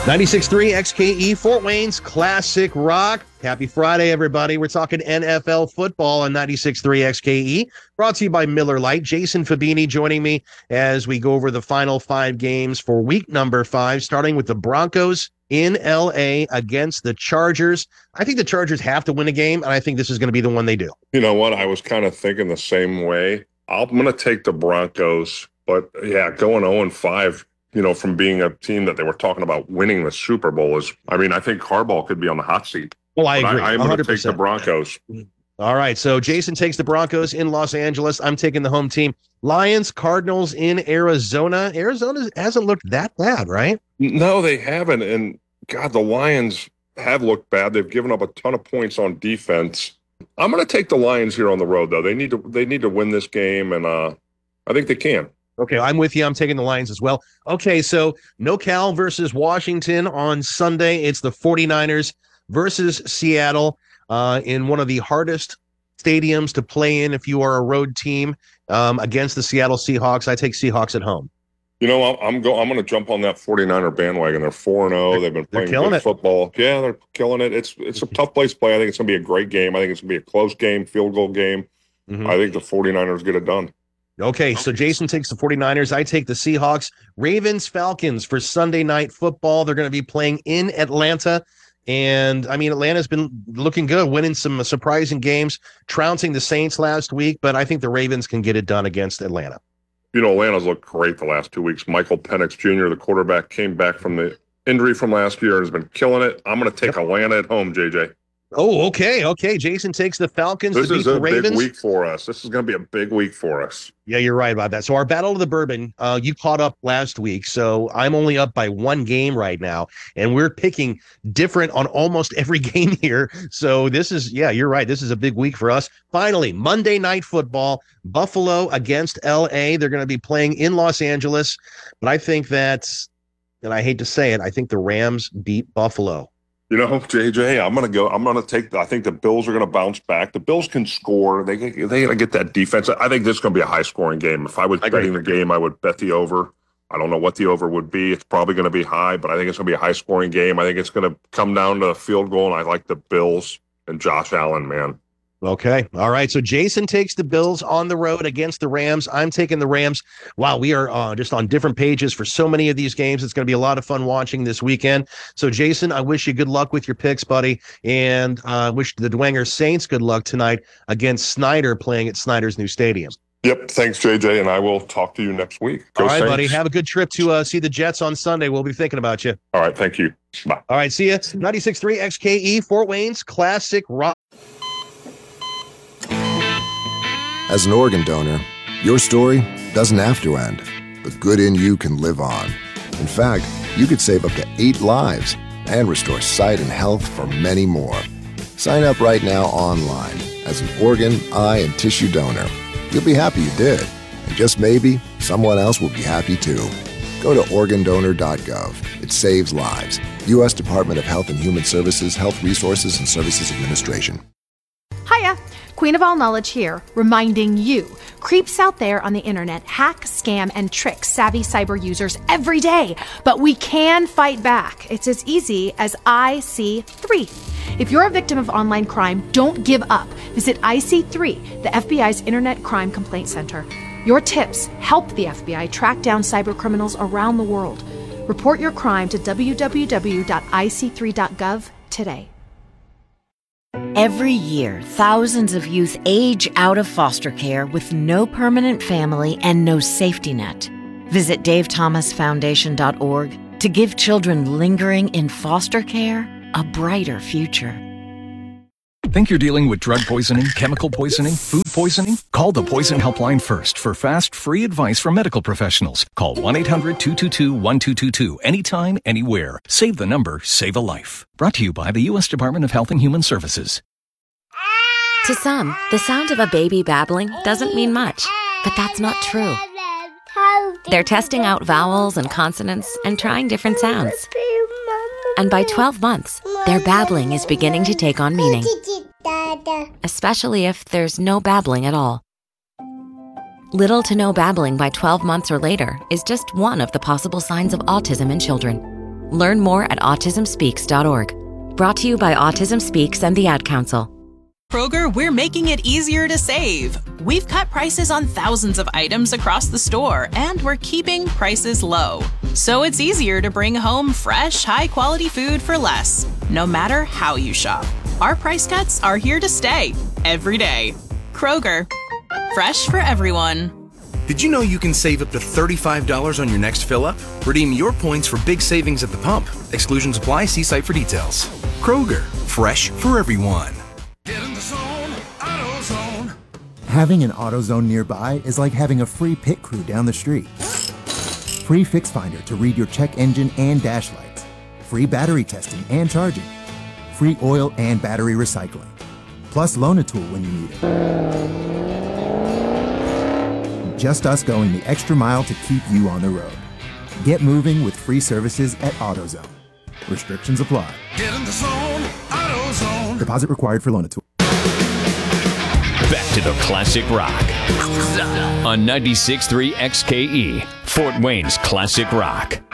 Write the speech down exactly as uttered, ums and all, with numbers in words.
ninety-six point three X K E, Fort Wayne's Classic Rock. Happy Friday, everybody. We're talking N F L football on ninety-six point three X K E, brought to you by Miller Lite. Jason Fabini joining me as we go over the final five games for week number five, starting with the Broncos in L A against the Chargers. I think the Chargers have to win a game, and I think this is going to be the one they do. You know what? I was kind of thinking the same way. I'm going to take the Broncos, but yeah, going oh and five, you know, from being a team that they were talking about winning the Super Bowl is, I mean, I think Harbaugh could be on the hot seat. Well, I agree. I, I'm going to take the Broncos. All right. So Jason takes the Broncos in Los Angeles. I'm taking the home team. Lions, Cardinals in Arizona. Arizona hasn't looked that bad, right? No, they haven't. And God, the Lions have looked bad. They've given up a ton of points on defense. I'm going to take the Lions here on the road, though. They need to, they need to win this game, and uh, I think they can. Okay, I'm with you. I'm taking the Lions as well. Okay, so NoCal versus Washington on Sunday. It's the 49ers versus Seattle uh, in one of the hardest stadiums to play in if you are a road team um, against the Seattle Seahawks. I take Seahawks at home. You know, I'm go. I'm going to jump on that 49er bandwagon. They're four and oh. They've been playing good football. Yeah, they're killing it. It's it's a tough place to play. I think it's going to be a great game. I think it's going to be a close game, field goal game. Mm-hmm. I think the 49ers get it done. Okay, so Jason takes the 49ers. I take the Seahawks. Ravens, Falcons for Sunday Night Football. They're going to be playing in Atlanta. And, I mean, Atlanta's been looking good, winning some surprising games, trouncing the Saints last week. But I think the Ravens can get it done against Atlanta. You know, Atlanta's looked great the last two weeks. Michael Penix Junior, the quarterback, came back from the injury from last year and has been killing it. I'm going to take yep. Atlanta at home, J J. Oh, okay, okay. Jason takes the Falcons this to beat is a the Ravens. Big week for us. This is going to be a big week for us. Yeah, you're right about that. So our Battle of the Bourbon, uh, you caught up last week, so I'm only up by one game right now, and we're picking different on almost every game here. So this is, yeah, you're right. This is a big week for us. Finally, Monday Night Football, Buffalo against L A. They're going to be playing in Los Angeles, but I think that's, and I hate to say it, I think the Rams beat Buffalo. You know, J J, I'm going to go. I'm going to take. I think the Bills are going to bounce back. The Bills can score. They they got to get that defense. I think this is going to be a high scoring game. If I was I betting the game, I would bet the over. I don't know what the over would be. It's probably going to be high, but I think it's going to be a high scoring game. I think it's going to come down to a field goal, and I like the Bills and Josh Allen, man. Okay. All right. So Jason takes the Bills on the road against the Rams. I'm taking the Rams. Wow. We are uh, just on different pages for so many of these games. It's going to be a lot of fun watching this weekend. So Jason, I wish you good luck with your picks, buddy. And I uh, wish the Dwenger Saints good luck tonight against Snyder playing at Snyder's new stadium. Yep. Thanks, J J. And I will talk to you next week. Go All right, Saints. Buddy. Have a good trip to uh, see the Jets on Sunday. We'll be thinking about you. All right. Thank you. Bye. All right. See you. ninety-six point three X K E, Fort Wayne's Classic Rock. As an organ donor, your story doesn't have to end. The good in you can live on. In fact, you could save up to eight lives and restore sight and health for many more. Sign up right now online as an organ, eye, and tissue donor. You'll be happy you did. And just maybe, someone else will be happy too. Go to organ donor dot gov. It saves lives. U S Department of Health and Human Services, Health Resources and Services Administration. Hiya! Queen of All Knowledge here, reminding you, creeps out there on the internet hack, scam, and trick savvy cyber users every day. But we can fight back. It's as easy as I C three. If you're a victim of online crime, don't give up. Visit I C three, the F B I's Internet Crime Complaint Center. Your tips help the F B I track down cyber criminals around the world. Report your crime to w w w dot i c three dot gov today. Every year, thousands of youth age out of foster care with no permanent family and no safety net. Visit dave thomas foundation dot org to give children lingering in foster care a brighter future. Think you're dealing with drug poisoning, chemical poisoning, food poisoning? Call the Poison Helpline first for fast, free advice from medical professionals. Call one eight hundred two two two one two two two anytime, anywhere. Save the number, save a life. Brought to you by the U S Department of Health and Human Services. To some, the sound of a baby babbling doesn't mean much, but that's not true. They're testing out vowels and consonants and trying different sounds. And by twelve months, their babbling is beginning to take on meaning, especially if there's no babbling at all. Little to no babbling by twelve months or later is just one of the possible signs of autism in children. Learn more at autism speaks dot org. Brought to you by Autism Speaks and the Ad Council. Kroger, we're making it easier to save. We've cut prices on thousands of items across the store, and we're keeping prices low. So it's easier to bring home fresh, high-quality food for less, no matter how you shop. Our price cuts are here to stay, every day. Kroger, fresh for everyone. Did you know you can save up to thirty-five dollars on your next fill-up? Redeem your points for big savings at the pump. Exclusions apply. See site for details. Kroger, fresh for everyone. Get in the zone, AutoZone. Having an AutoZone nearby is like having a free pit crew down the street. Free Fix Finder to read your check engine and dash lights. Free battery testing and charging. Free oil and battery recycling. Plus Loan-A-Tool when you need it. Just us going the extra mile to keep you on the road. Get moving with free services at AutoZone. Restrictions apply. Get in the zone, AutoZone. Deposit required for Loan-A-Tool. Back to the classic rock on ninety-six point three X K E, Fort Wayne's classic rock.